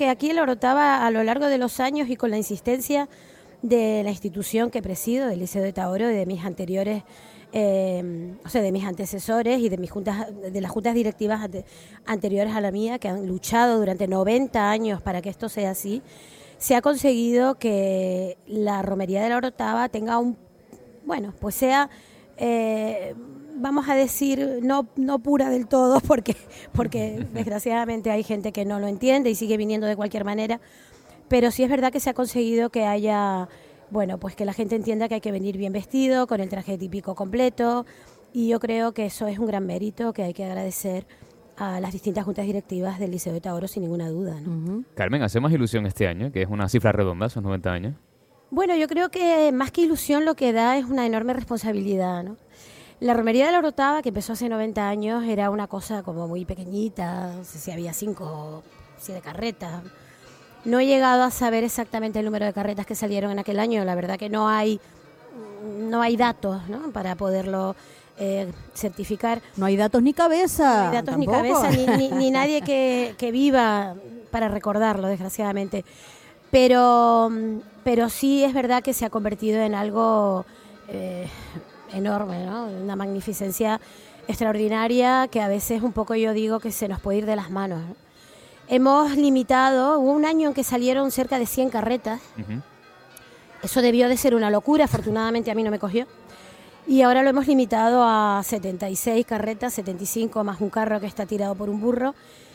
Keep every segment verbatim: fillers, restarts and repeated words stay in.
que aquí en la Orotava, a lo largo de los años y con la insistencia de la institución que presido, del Liceo de Taoro y de mis anteriores, eh, o sea, de mis antecesores y de mis juntas, de las juntas directivas ante, anteriores a la mía, que han luchado durante noventa años para que esto sea así, se ha conseguido que la romería de la Orotava tenga un, bueno, pues sea, eh, vamos a decir, no, no pura del todo, porque, porque desgraciadamente hay gente que no lo entiende y sigue viniendo de cualquier manera, pero sí es verdad que se ha conseguido que haya, bueno, pues que la gente entienda que hay que venir bien vestido, con el traje típico completo, y yo creo que eso es un gran mérito que hay que agradecer a las distintas juntas directivas del Liceo de Taoro, sin ninguna duda, ¿no? Uh-huh. Carmen, ¿hace más ilusión este año, que es una cifra redonda, esos noventa años? Bueno, yo creo que más que ilusión lo que da es una enorme responsabilidad, ¿no? La romería de la Orotava, que empezó hace noventa años, era una cosa como muy pequeñita, no sé si había cinco o siete carretas. No he llegado a saber exactamente el número de carretas que salieron en aquel año, la verdad que no hay, no hay datos, ¿no?, para poderlo eh, certificar. No hay datos ni cabeza. No hay datos tampoco. ni cabeza, ni, ni, ni nadie que, que viva para recordarlo, desgraciadamente. Pero, pero sí es verdad que se ha convertido en algo eh, enorme, ¿no? Una magnificencia extraordinaria que a veces un poco yo digo que se nos puede ir de las manos, ¿no? Hemos limitado, hubo un año en que salieron cerca de cien carretas. Uh-huh. Eso debió de ser una locura, afortunadamente a mí no me cogió. Y ahora lo hemos limitado a setenta y seis carretas, setenta y cinco más un carro que está tirado por un burro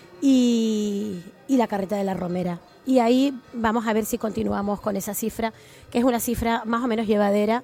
y, y la carreta de la romera. Y ahí vamos a ver si continuamos con esa cifra, que es una cifra más o menos llevadera.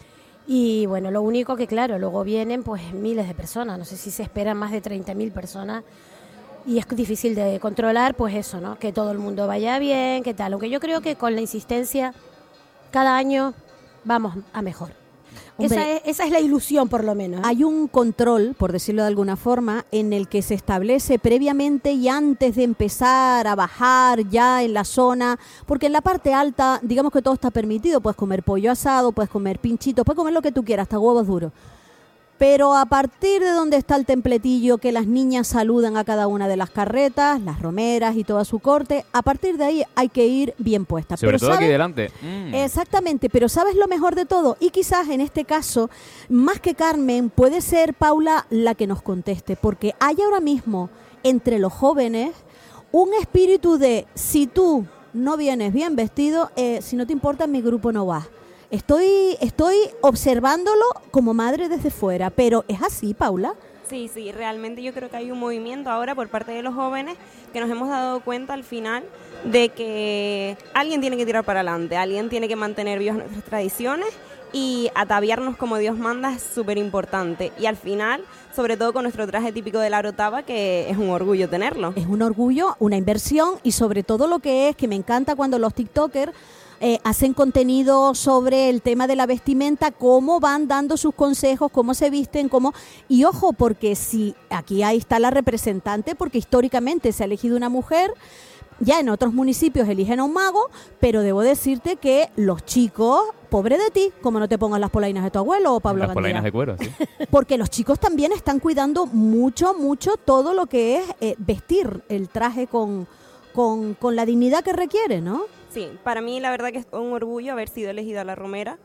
Y bueno, lo único que claro, luego vienen pues miles de personas, no sé si se esperan más de treinta mil personas. Y es difícil de controlar, pues eso, ¿no? Que todo el mundo vaya bien, que tal. Aunque yo creo que con la insistencia, cada año vamos a mejor. Hombre, esa, es, esa es la ilusión, por lo menos, ¿eh? Hay un control, por decirlo de alguna forma, en el que se establece previamente y antes de empezar a bajar ya en la zona, porque en la parte alta, digamos que todo está permitido. Puedes comer pollo asado, puedes comer pinchitos, puedes comer lo que tú quieras, hasta huevos duros. Pero a partir de donde está el templetillo, que las niñas saludan a cada una de las carretas, las romeras y toda su corte, a partir de ahí hay que ir bien puesta. Sobre pero todo ¿sabes? Aquí delante. Mm. Exactamente, pero ¿sabes lo mejor de todo? Y quizás en este caso, más que Carmen, puede ser Paula la que nos conteste, porque hay ahora mismo entre los jóvenes un espíritu de si tú no vienes bien vestido, eh, si no te importa, en mi grupo no vas. Estoy, estoy observándolo como madre desde fuera, pero ¿es así, Paula? Sí, sí, realmente yo creo que hay un movimiento ahora por parte de los jóvenes que nos hemos dado cuenta al final de que alguien tiene que tirar para adelante, alguien tiene que mantener vivas nuestras tradiciones y ataviarnos como Dios manda es súper importante. Y al final, sobre todo con nuestro traje típico de la Orotava, que es un orgullo tenerlo. Es un orgullo, una inversión y sobre todo lo que es, que me encanta cuando los tiktokers Eh, hacen contenido sobre el tema de la vestimenta, cómo van dando sus consejos, cómo se visten, cómo... Y ojo, porque si aquí ahí está la representante, porque históricamente se ha elegido una mujer, ya en otros municipios eligen a un mago, pero debo decirte que los chicos, pobre de ti, como no te pongas las polainas de tu abuelo o Pablo Las Gandía. polainas de cuero, sí. Porque los chicos también están cuidando mucho, mucho todo lo que es eh, vestir el traje con, con, con la dignidad que requiere, ¿no? Sí, para mí la verdad que es un orgullo haber sido elegida la romera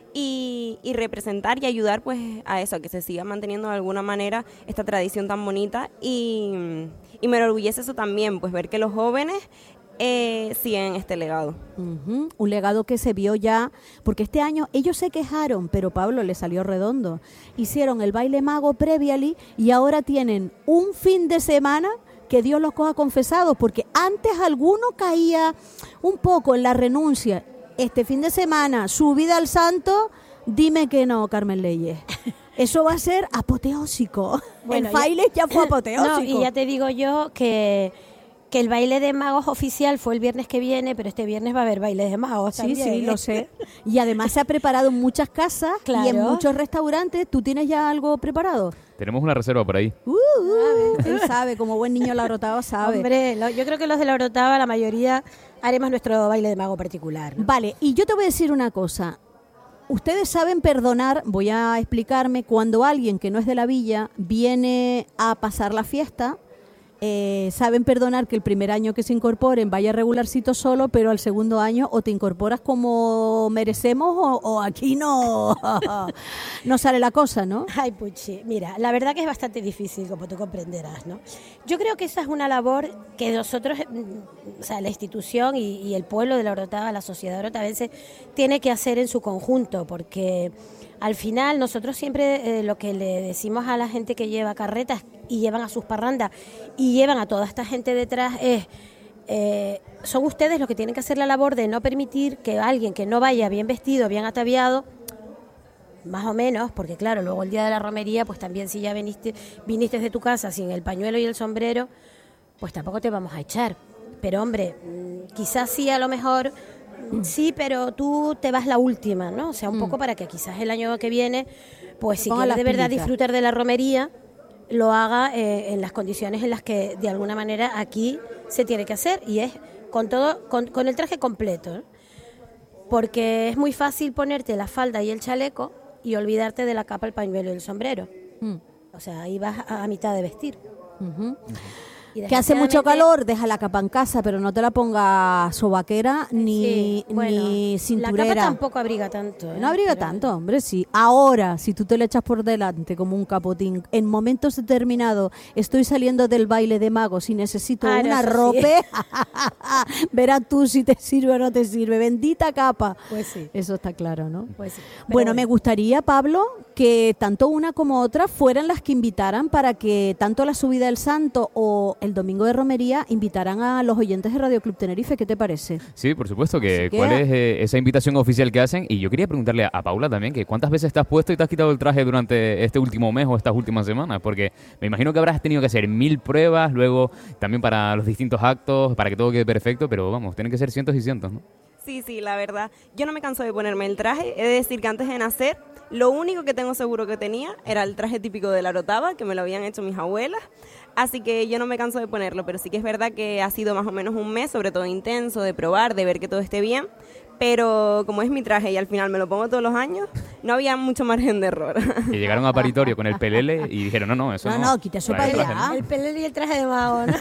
y, y representar y ayudar pues a eso, a que se siga manteniendo de alguna manera esta tradición tan bonita y, y me enorgullece eso también, pues ver que los jóvenes eh, siguen este legado. Uh-huh. Un legado que se vio ya, porque este año ellos se quejaron, pero Pablo le salió redondo. Hicieron el baile mago previali y ahora tienen un fin de semana que Dios los coja confesados, porque antes alguno caía un poco en la renuncia. Este fin de semana, subida al santo, dime que no, Carmen Leyes. Eso va a ser apoteósico. Bueno, el baile ya, ya fue apoteósico. No, y ya te digo yo que, que el baile de magos oficial fue el viernes que viene, pero este viernes va a haber baile de magos sí, también. Sí, lo sé. Y además se ha preparado en muchas casas, claro, y en muchos restaurantes. ¿Tú tienes ya algo preparado? Tenemos una reserva por ahí. Uh, uh, él sabe, como buen niño la Orotava sabe. Hombre, lo, yo creo que los de la Orotava, la mayoría, haremos nuestro baile de mago particular, ¿no? Vale, y yo te voy a decir una cosa. Ustedes saben perdonar, voy a explicarme, cuando alguien que no es de la villa viene a pasar la fiesta eh, saben perdonar que el primer año que se incorporen vaya regularcito solo, pero al segundo año o te incorporas como merecemos o, o aquí no, no sale la cosa, ¿no? Ay, Puchi, mira, la verdad que es bastante difícil, como tú comprenderás, ¿no? Yo creo que esa es una labor que nosotros, o sea, la institución y, y el pueblo de la Orotava, la sociedad orotavense, tiene que hacer en su conjunto, porque al final nosotros siempre eh, lo que le decimos a la gente que lleva carretas y llevan a sus parrandas y llevan a toda esta gente detrás es, eh, son ustedes los que tienen que hacer la labor de no permitir que alguien que no vaya bien vestido, bien ataviado, más o menos, porque claro, luego el día de la romería, pues también si ya viniste, viniste de tu casa sin el pañuelo y el sombrero, pues tampoco te vamos a echar. Pero hombre, quizás sí a lo mejor... Sí, pero tú te vas la última, ¿no? O sea, un mm. poco para que quizás el año que viene, pues si quieres de verdad disfrutar de la romería, lo haga eh, en las condiciones en las que de alguna manera aquí se tiene que hacer, y es con todo, con, con el traje completo, ¿no? Porque es muy fácil ponerte la falda y el chaleco y olvidarte de la capa, el pañuelo y el sombrero. Mm. O sea, ahí vas a, a mitad de vestir. Uh-huh. Uh-huh. Que hace mucho calor, deja la capa en casa, pero no te la pongas sobaquera ni, sí, bueno, ni cinturera. La capa tampoco abriga tanto, ¿eh? No abriga pero... tanto, hombre, sí. Ahora, si tú te le echas por delante como un capotín, en momentos determinados estoy saliendo del baile de magos y necesito ah, una ropa, sí. Verás tú si te sirve o no te sirve. Bendita capa. Pues sí. Eso está claro, ¿no? Pues sí. Bueno, bueno, me gustaría, Pablo, que tanto una como otra fueran las que invitaran para que tanto la subida del santo o el domingo de romería invitarán a los oyentes de Radio Club Tenerife. ¿Qué te parece? Sí, por supuesto. que, que ¿Cuál es eh, esa invitación oficial que hacen? Y yo quería preguntarle a, a Paula también, que ¿cuántas veces te has puesto y te has quitado el traje durante este último mes o estas últimas semanas? Porque me imagino que habrás tenido que hacer mil pruebas, luego también para los distintos actos, para que todo quede perfecto, pero vamos, tienen que ser cientos y cientos, ¿no? Sí, sí, la verdad. Yo no me canso de ponerme el traje. He de decir que antes de nacer, lo único que tengo seguro que tenía era el traje típico de la Orotava, que me lo habían hecho mis abuelas. Así que yo no me canso de ponerlo, pero sí que es verdad que ha sido más o menos un mes, sobre todo intenso, de probar, de ver que todo esté bien. Pero como es mi traje y al final me lo pongo todos los años, no había mucho margen de error. Que llegaron a paritorio con el pelele y dijeron, no, no, eso no. No, no, quita eso para allá. ¿No? El pelele y el traje de mago, ¿no?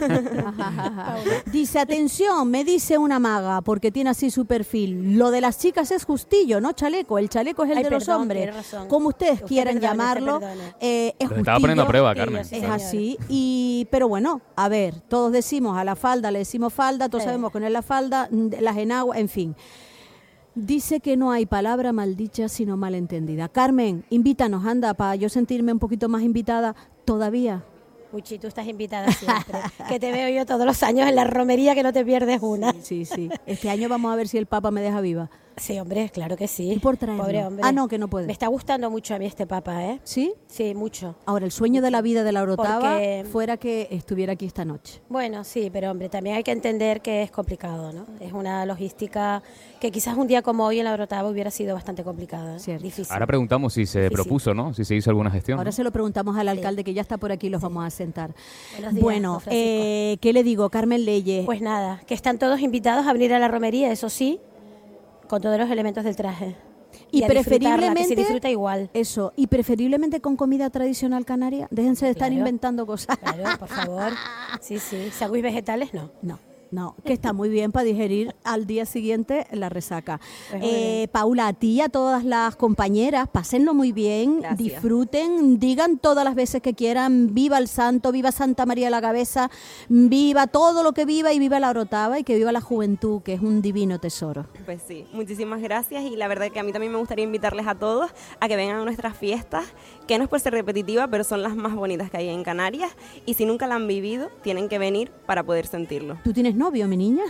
Dice, atención, me dice una maga, porque tiene así su perfil. Lo de las chicas es justillo, no chaleco. El chaleco es el Ay, de perdón, los hombres. Como ustedes usted quieran perdone, llamarlo, eh, es justillo. Estaba poniendo a prueba, Carmen. Es así. Y, pero bueno, a ver, todos decimos a la falda, le decimos falda, todos sí. sabemos que no es la falda, las enaguas, en fin. Dice que no hay palabra maldicha sino malentendida. Carmen, invítanos, anda, para yo sentirme un poquito más invitada todavía. Puchi, tú estás invitada siempre. Que te veo yo todos los años en la romería, que no te pierdes una. Sí, sí, sí. Este año vamos a ver si el Papa me deja viva. Sí, hombre, claro que sí. Y por traerlo. Pobre hombre. Ah, no, que no puede. Me está gustando mucho a mí este Papa, ¿eh? ¿Sí? Sí, mucho. Ahora, el sueño de la vida de la Orotava Porque... fuera que estuviera aquí esta noche. Bueno, sí, pero hombre, también hay que entender que es complicado, ¿no? Es una logística que quizás un día como hoy en la Orotava hubiera sido bastante complicada, ¿eh? Difícil. Ahora preguntamos si se Difícil. propuso, ¿no? Si se hizo alguna gestión. Ahora ¿no? se lo preguntamos al alcalde, sí. que ya está por aquí, los sí. vamos a sentar. Buenos días, bueno, eh, ¿qué le digo, Carmen Leyes? Pues nada, que están todos invitados a venir a la romería, eso sí, con todos los elementos del traje. Y, y preferiblemente que se disfruta igual. Eso, y preferiblemente con comida tradicional canaria. Déjense de estar claro, inventando cosas. Claro, por favor. Sí, sí. ¿Sándwiches vegetales? No. No. No, que está muy bien para digerir al día siguiente la resaca. Pues eh, Paula, a ti y a todas las compañeras, pásenlo muy bien, Gracias. disfruten, digan todas las veces que quieran, viva el santo, viva Santa María de la Cabeza, viva todo lo que viva y viva la Orotava y que viva la juventud, que es un divino tesoro. Pues sí, muchísimas gracias y la verdad que a mí también me gustaría invitarles a todos a que vengan a nuestras fiestas, que no es por ser repetitiva, pero son las más bonitas que hay en Canarias y si nunca la han vivido, tienen que venir para poder sentirlo. ¿Tú tienes novio, mi niña?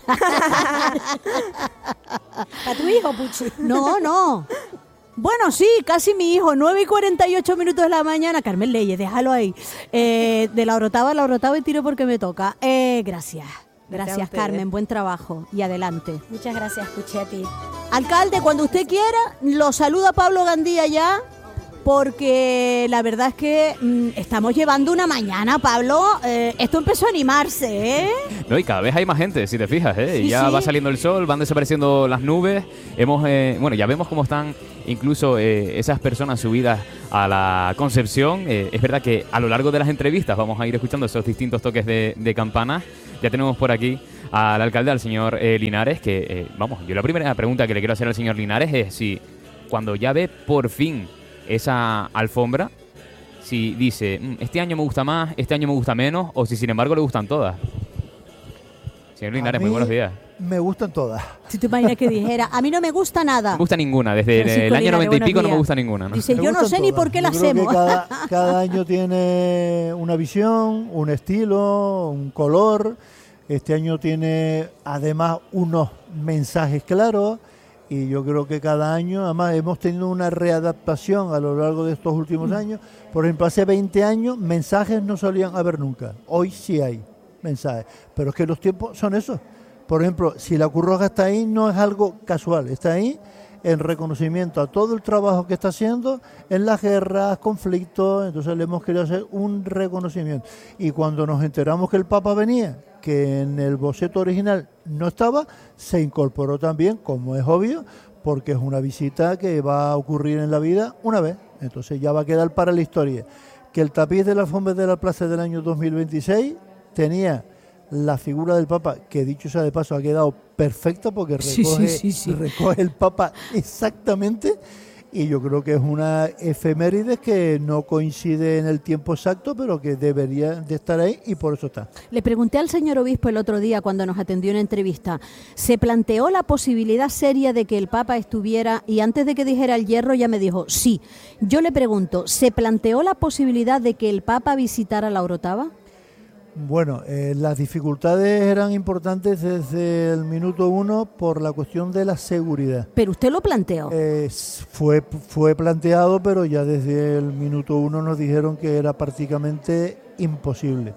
¿Para tu hijo, Puchi? No, no. Bueno, sí, casi mi hijo, nueve y cuarenta y ocho minutos de la mañana. Carmen Leyes, déjalo ahí. Eh, de la Orotava a la Orotava y tiro porque me toca. Eh, gracias. Gracias, gracias Carmen, buen trabajo y adelante. Muchas gracias, Puchi, a ti. Alcalde, cuando usted quiera, lo saluda Pablo Gandía ya. porque la verdad es que mmm, estamos llevando una mañana, Pablo. Eh, esto empezó a animarse, ¿eh? No, y cada vez hay más gente, si te fijas, ¿eh? Sí, ya sí. va saliendo el sol, van desapareciendo las nubes. Hemos, eh, bueno, ya vemos cómo están incluso eh, esas personas subidas a la Concepción. Eh, es verdad que a lo largo de las entrevistas vamos a ir escuchando esos distintos toques de, de campanas. Ya tenemos por aquí al alcalde, al señor eh, Linares, que, eh, vamos, yo la primera pregunta que le quiero hacer al señor Linares es si cuando ya ve por fin esa alfombra, si dice, mmm, este año me gusta más, este año me gusta menos, o si sin embargo le gustan todas. Señor Linares, muy buenos días. Me gustan todas. Si te imaginas que dijera, a mí no me gusta nada. No me gusta ninguna, desde Francisco el año Linares, noventa y pico buenos no me días. gusta ninguna, ¿no? Dice, Me yo no gustan sé ni todas. por qué la Yo creo que hacemos. Cada, cada año tiene una visión, un estilo, un color. Este año tiene además unos mensajes claros y yo creo que cada año, además hemos tenido una readaptación a lo largo de estos últimos años. Por ejemplo, hace veinte años mensajes no solían haber nunca. Hoy sí hay mensajes, pero es que los tiempos son esos. Por ejemplo, si la Cruz Roja está ahí, no es algo casual, está ahí en reconocimiento a todo el trabajo que está haciendo en las guerras, conflictos, entonces le hemos querido hacer un reconocimiento. Y cuando nos enteramos que el Papa venía, que en el boceto original no estaba, se incorporó también, como es obvio, porque es una visita que va a ocurrir en la vida una vez, entonces ya va a quedar para la historia. Que el tapiz de la alfombra de la plaza del año dos mil veintiséis tenía la figura del Papa, que dicho sea de paso ha quedado perfecta porque recoge, Sí, sí, sí, sí. recoge el Papa exactamente, y yo creo que es una efeméride que no coincide en el tiempo exacto, pero que debería de estar ahí y por eso está. Le pregunté al señor obispo el otro día cuando nos atendió en entrevista, ¿se planteó la posibilidad seria de que el Papa estuviera? Y antes de que dijera el hierro ya me dijo, sí. Yo le pregunto, ¿se planteó la posibilidad de que el Papa visitara la Orotava? Bueno, eh, las dificultades eran importantes desde el minuto uno por la cuestión de la seguridad. Pero usted lo planteó. Eh, fue, fue planteado, pero ya desde el minuto uno nos dijeron que era prácticamente imposible,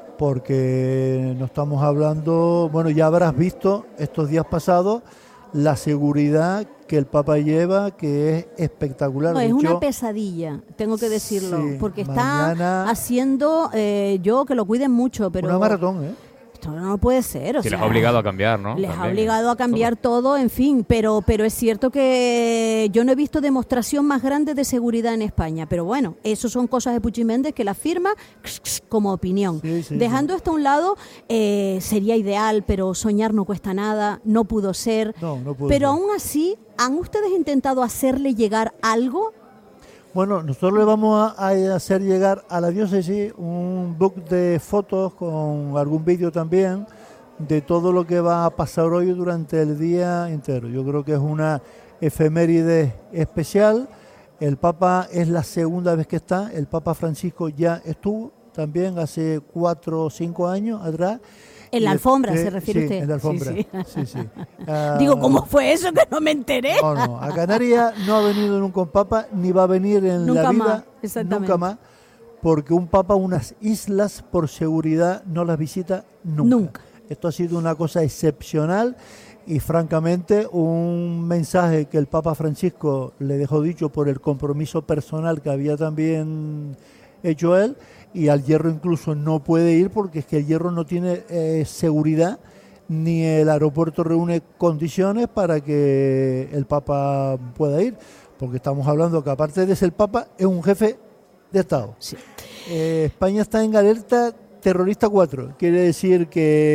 porque no estamos hablando, bueno, ya habrás visto estos días pasados la seguridad que el Papa lleva, que es espectacular. No, De es hecho, una pesadilla, tengo que decirlo, sí, porque mañana- está haciendo, eh, yo que lo cuiden mucho, pero una maratón, ¿eh? esto no puede ser. O Se sea, les ha obligado a cambiar, ¿no? Les ha También. obligado a cambiar todo, en fin, pero pero es cierto que yo no he visto demostración más grande de seguridad en España, pero bueno, eso son cosas de Puig i Méndez que la firma como opinión. Sí, sí, Dejando esto a un lado, eh, sería ideal, pero soñar no cuesta nada, no pudo ser. No, no pudo Pero ser. aún así, ¿han ustedes intentado hacerle llegar algo? Bueno, nosotros le vamos a, a hacer llegar a la diócesis un book de fotos con algún vídeo también de todo lo que va a pasar hoy durante el día entero. Yo creo que es una efeméride especial. El Papa es la segunda vez que está. El Papa Francisco ya estuvo también hace cuatro o cinco años atrás. En la Y alfombra, este- ¿se refiere sí, usted? en la alfombra. Sí, Sí, sí. Ah, Digo, ¿cómo fue eso que no me enteré? no, no, a Canarias no ha venido nunca un papa, ni va a venir en Nunca la vida, más, exactamente. nunca más, porque un papa unas islas por seguridad no las visita nunca. Nunca. Esto ha sido una cosa excepcional y francamente un mensaje que el Papa Francisco le dejó dicho por el compromiso personal que había también hecho él, y al Hierro incluso no puede ir porque es que el Hierro no tiene eh, seguridad, ni el aeropuerto reúne condiciones para que el Papa pueda ir, porque estamos hablando que aparte de ser Papa es un jefe de Estado. Sí. Eh, España está en alerta terrorista cuatro, quiere decir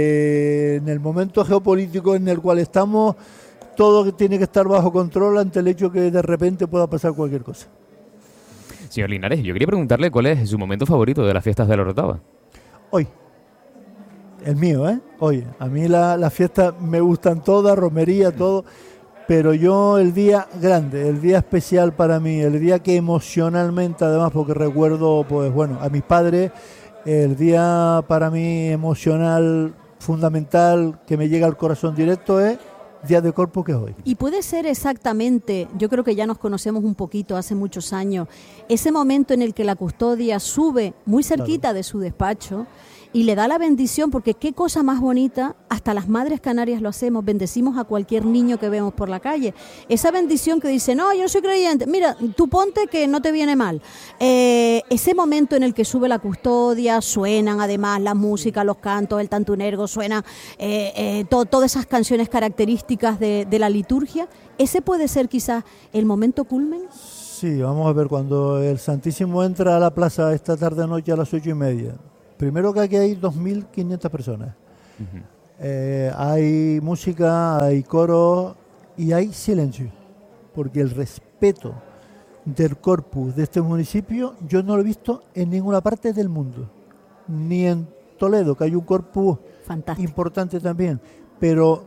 que en el momento geopolítico en el cual estamos, todo tiene que estar bajo control ante el hecho que de repente pueda pasar cualquier cosa. Señor Linares, yo quería preguntarle cuál es su momento favorito de las fiestas de la Orotava. Hoy, el mío, ¿eh? Hoy, a mí la- las fiestas me gustan todas, romería, todo, pero yo el día grande, el día especial para mí, el día que emocionalmente, además, porque recuerdo, pues bueno, a mis padres, el día para mí emocional, fundamental, que me llega al corazón directo es Día de Corpus, que es hoy. Y puede ser exactamente, yo creo que ya nos conocemos un poquito hace muchos años, ese momento en el que la custodia sube muy cerquita de su despacho y le da la bendición, porque qué cosa más bonita, hasta las madres canarias lo hacemos, bendecimos a cualquier niño que vemos por la calle. Esa bendición que dice, no, yo no soy creyente, mira, tú ponte que no te viene mal. Eh, ese momento en el que sube la custodia, suenan además la música, los cantos, el tantunergo, suenan eh, eh, to, todas esas canciones características de, de la liturgia. ¿Ese puede ser quizás el momento culmen? Sí, vamos a ver, cuando el Santísimo entra a la plaza esta tarde-noche a las ocho y media, primero que aquí hay dos mil quinientas personas. Uh-huh. Eh, hay música, hay coro y hay silencio, porque el respeto del corpus de este municipio yo no lo he visto en ninguna parte del mundo, ni en Toledo, que hay un corpus fantástico, importante también, pero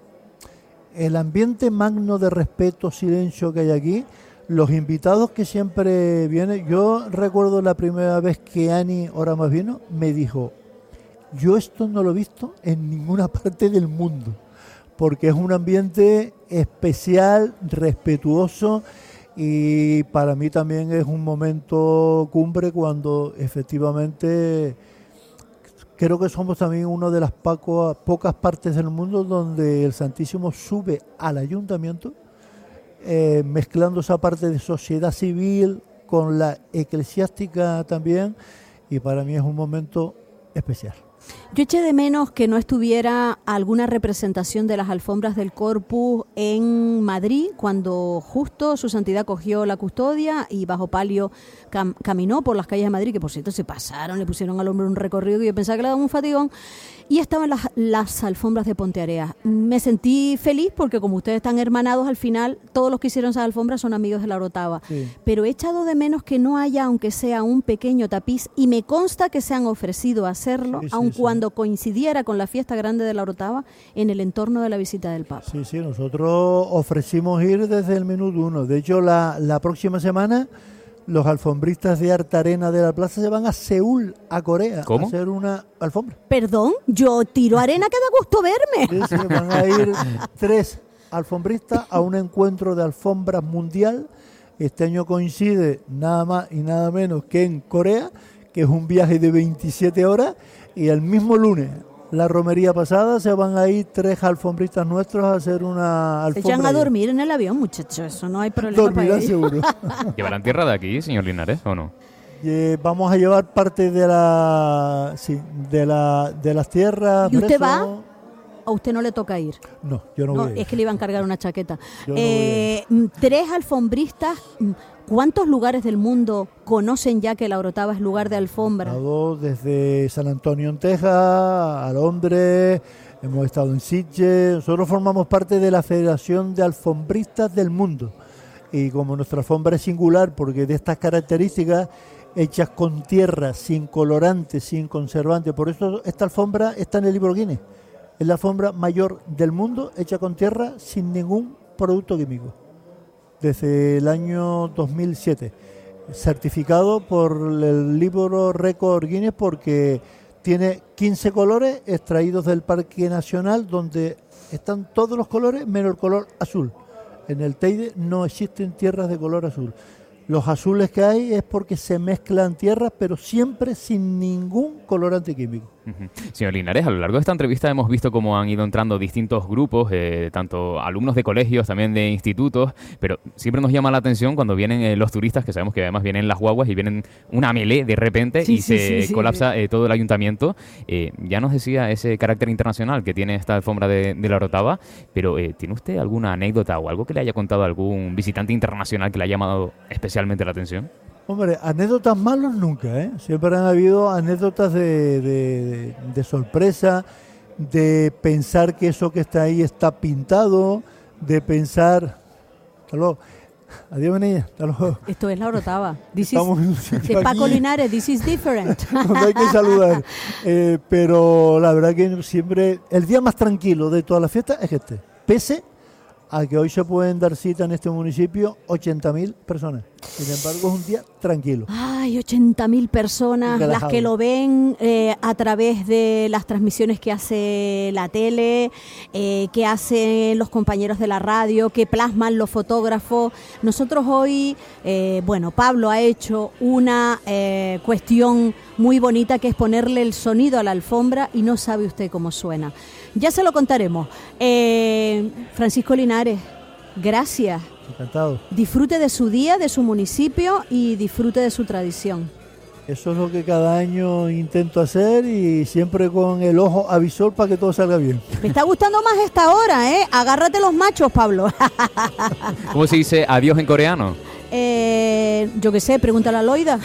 el ambiente magno de respeto, silencio que hay aquí, los invitados que siempre vienen, yo recuerdo la primera vez que Ani, ahora más vino, me dijo, yo esto no lo he visto en ninguna parte del mundo, porque es un ambiente especial, respetuoso, y para mí también es un momento cumbre cuando efectivamente creo que somos también una de las paco, pocas partes del mundo donde el Santísimo sube al ayuntamiento, Eh, mezclando esa parte de sociedad civil con la eclesiástica también, y para mí es un momento especial. Yo eché de menos que no estuviera alguna representación de las alfombras del Corpus en Madrid, cuando justo su santidad cogió la custodia y bajo palio cam- caminó por las calles de Madrid, que por cierto se pasaron, le pusieron al hombre un recorrido que yo pensaba que le daban un fatigón, y estaban las, las alfombras de Ponteareas. Me sentí feliz porque como ustedes están hermanados, al final todos los que hicieron esas alfombras son amigos de la Orotava. Sí. Pero he echado de menos que no haya, aunque sea un pequeño tapiz, y me consta que se han ofrecido a hacerlo, sí, sí, aun sí. cuando coincidiera con la fiesta grande de la Orotava, en el entorno de la visita del Papa. Sí, sí, nosotros ofrecimos ir desde el minuto uno. De hecho, la, la próxima semana los alfombristas de Artarena de la Plaza se van a Seúl, a Corea, ¿Cómo? a hacer una alfombra. Perdón, yo tiro arena que da gusto verme. Sí, sí, van a ir tres alfombristas a un encuentro de alfombras mundial. Este año coincide nada más y nada menos que en Corea, que es un viaje de veintisiete horas, y el mismo lunes, la romería pasada, se van a ir tres alfombristas nuestros a hacer una alfombra. Se echan a dormir en el avión, muchachos, eso no hay problema. Dormirán seguro. ¿Llevarán tierra de aquí, señor Linares, o no? Eh, vamos a llevar parte de la sí, de la de las tierras. ¿Y usted preso. va? ¿A usted no le toca ir? No, yo no, no voy a ir. Es que le iban a encargar una chaqueta. Yo eh, no voy a ir. Tres alfombristas. ¿Cuántos lugares del mundo conocen ya que la Orotava es lugar de alfombra? Desde San Antonio en Texas a Londres, hemos estado en Sitges. Nosotros formamos parte de la Federación de Alfombristas del Mundo. Y como nuestra alfombra es singular, porque de estas características, hechas con tierra, sin colorante, sin conservante, por eso esta alfombra está en el libro Guinness. Es la alfombra mayor del mundo, hecha con tierra, sin ningún producto químico. Desde el año dos mil siete, certificado por el libro Récord Guinness, porque tiene quince colores extraídos del Parque Nacional, donde están todos los colores menos el color azul. En el Teide no existen tierras de color azul. Los azules que hay es porque se mezclan tierras, pero siempre sin ningún colorante químico. Uh-huh. Señor Linares, a lo largo de esta entrevista hemos visto cómo han ido entrando distintos grupos, eh, tanto alumnos de colegios, también de institutos, pero siempre nos llama la atención cuando vienen eh, los turistas, que sabemos que además vienen las guaguas y vienen una melé de repente sí, y sí, se sí, colapsa sí. Eh, todo el ayuntamiento. Eh, ya nos decía ese carácter internacional que tiene esta alfombra de, de la Orotava, pero eh, ¿tiene usted alguna anécdota o algo que le haya contado a algún visitante internacional que le haya llamado especialmente la atención? Hombre, anécdotas malas nunca, ¿eh? Siempre han habido anécdotas de, de, de sorpresa, de pensar que eso que está ahí está pintado, de pensar... Hasta luego. Adiós, venida. Hasta luego. Esto es la Orotava. This is, de Paco Linares, this is different. No hay que saludar. Eh, pero la verdad que siempre... El día más tranquilo de toda la fiesta es este. Pese a que hoy se pueden dar cita en este municipio ochenta mil personas. Sin embargo, es un día tranquilo. Ay, ochenta mil personas, Relajado. las que lo ven eh, a través de las transmisiones que hace la tele, eh, que hacen los compañeros de la radio, que plasman los fotógrafos. Nosotros hoy, eh, bueno, Pablo ha hecho una eh, cuestión muy bonita, que es ponerle el sonido a la alfombra, y no sabe usted cómo suena. Ya se lo contaremos. Eh, Francisco Linares, gracias. Encantado. Disfrute de su día, de su municipio, y disfrute de su tradición. Eso es lo que cada año intento hacer, y siempre con el ojo avisor para que todo salga bien. Me está gustando más esta hora, ¿eh? Agárrate los machos, Pablo. ¿Cómo se dice adiós en coreano? eh, yo qué sé, pregúntale a Loida.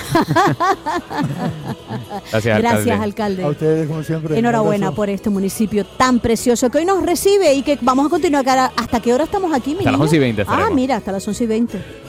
Gracias, alcalde. Gracias, alcalde. A ustedes, como siempre. Enhorabuena un abrazo. por este municipio tan precioso que hoy nos recibe y que vamos a continuar. ¿Hasta qué hora estamos aquí, mi Hasta las niño? once y veinte Ah, estaremos. mira, hasta las once y veinte.